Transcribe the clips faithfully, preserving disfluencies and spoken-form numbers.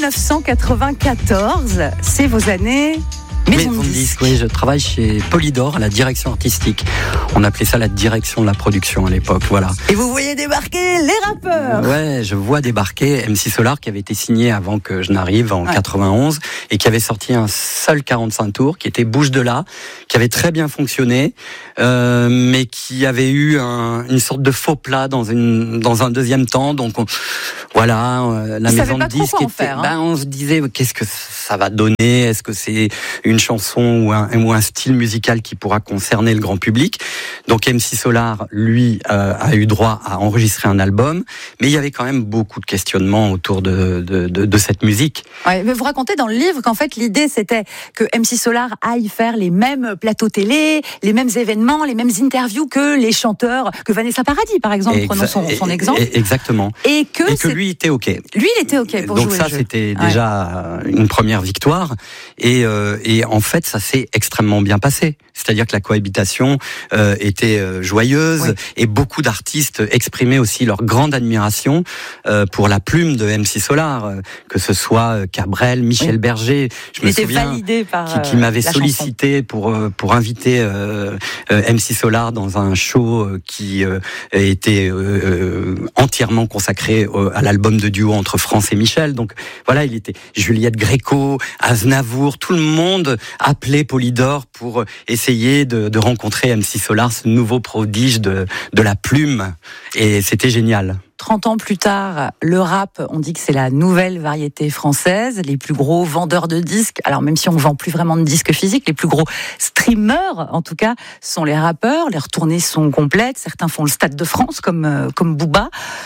dix-neuf cent quatre-vingt-quatorze, c'est vos années Maison, Maison de de disques. disques, oui, je travaille chez Polydor à la direction artistique. On appelait ça la direction de la production à l'époque, voilà. Et vous voyez débarquer les rappeurs. Ouais, je vois débarquer M C Solar qui avait été signé avant que je n'arrive en ouais. quatre-vingt-onze et qui avait sorti un seul quarante-cinq tours qui était Bouge de là, qui avait très bien fonctionné, euh, mais qui avait eu un, une sorte de faux plat dans une dans un deuxième temps. Donc on, voilà, euh, la Ils maison savaient de pas trop disques quoi en était, faire, hein. ben on se disait qu'est-ce que ça va donner, est-ce que c'est une chanson ou un, ou un style musical qui pourra concerner le grand public. Donc M C Solar, lui, euh, a eu droit à enregistrer un album, mais il y avait quand même beaucoup de questionnements autour de, de, de, de cette musique. Ouais, mais vous racontez dans le livre qu'en fait l'idée c'était que M C Solar aille faire les mêmes plateaux télé, les mêmes événements, les mêmes interviews que les chanteurs, que Vanessa Paradis par exemple, Exa- prenons son, son exemple. Exactement. Et que, Et que lui était OK. Lui, il était OK pour Donc jouer ça, le jeu. c'était Ouais. déjà une première victoire. Et, euh, et en fait, ça s'est extrêmement bien passé. C'est-à-dire que la cohabitation euh, était euh, joyeuse, oui. Et beaucoup d'artistes exprimaient aussi leur grande admiration euh, pour la plume de M C Solar, euh, que ce soit Cabrel, Michel oui. Berger. Je il me était souviens, validé par qui, qui m'avait la sollicité chanson. pour euh, pour inviter euh, euh, M C Solar dans un show euh, qui euh, était euh, entièrement consacré euh, à l'album de duo entre France et Michel. Donc voilà, il était Juliette Gréco, Aznavour, tout le monde appelait Polydor pour essayer de, de rencontrer M C Solar, ce nouveau prodige de, de la plume. Et c'était génial. trente ans plus tard, le rap, on dit que c'est la nouvelle variété française. Les plus gros vendeurs de disques, alors même si on ne vend plus vraiment de disques physiques, les plus gros streamers, en tout cas, sont les rappeurs. Les retournées sont complètes. Certains font le Stade de France, comme, euh, comme Booba.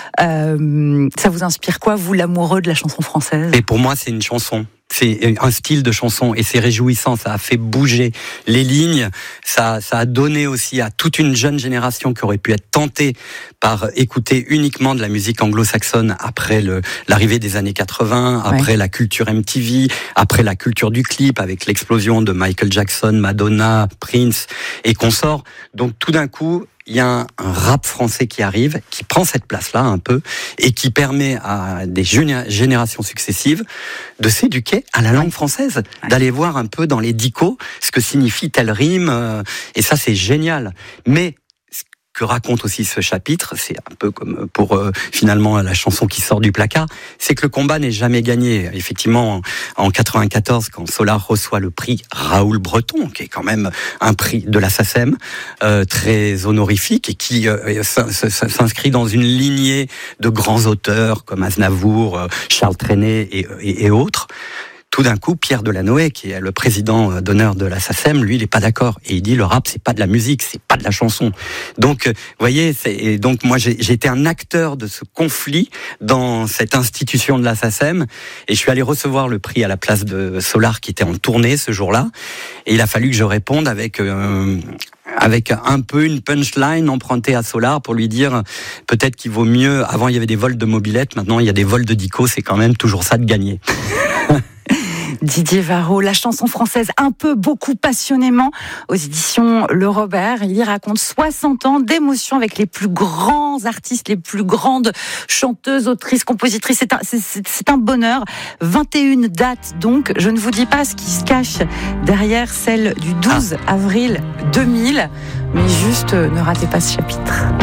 Euh, ça vous inspire quoi, vous, l'amoureux de la chanson française ? Et pour moi, c'est une chanson. C'est un style de chanson et c'est réjouissant, ça a fait bouger les lignes, ça, ça a donné aussi à toute une jeune génération qui aurait pu être tentée par écouter uniquement de la musique anglo-saxonne après le, l'arrivée des années quatre-vingts, après ouais. la culture M T V, après la culture du clip avec l'explosion de Michael Jackson, Madonna, Prince et consorts. Donc tout d'un coup, il y a un, un rap français qui arrive, qui prend cette place-là un peu, et qui permet à des géné- générations successives de s'éduquer à la langue française, ouais. d'aller voir un peu dans les dicos ce que signifie telle rime, euh, et ça c'est génial. Mais que raconte aussi ce chapitre, c'est un peu comme pour euh, finalement la chanson qui sort du placard, c'est que le combat n'est jamais gagné. Effectivement, en quatre-vingt-quatorze, quand Solar reçoit le prix Raoul Breton, qui est quand même un prix de la SACEM, euh, très honorifique et qui euh, s'inscrit dans une lignée de grands auteurs comme Aznavour, euh, Charles Trenet et, et, et autres. Tout d'un coup, Pierre Delanoë, qui est le président d'honneur de la SACEM, lui, il est pas d'accord. Et il dit, le rap, c'est pas de la musique, c'est pas de la chanson. Donc, vous voyez, c'est, et donc, moi, j'ai, j'ai été un acteur de ce conflit dans cette institution de la SACEM. Et je suis allé recevoir le prix à la place de Solar, qui était en tournée ce jour-là. Et il a fallu que je réponde avec, euh, avec un peu une punchline empruntée à Solar pour lui dire peut-être qu'il vaut mieux, avant il y avait des vols de mobylettes, maintenant il y a des vols de dico, c'est quand même toujours ça de gagner. Didier Varro, la chanson française un peu, beaucoup, passionnément, aux éditions Le Robert. Il y raconte soixante ans d'émotion avec les plus grands artistes, les plus grandes chanteuses, autrices, compositrices. C'est un, c'est, c'est un bonheur. vingt et une dates donc. Je ne vous dis pas ce qui se cache derrière celle du douze avril deux mille, mais juste ne ratez pas ce chapitre.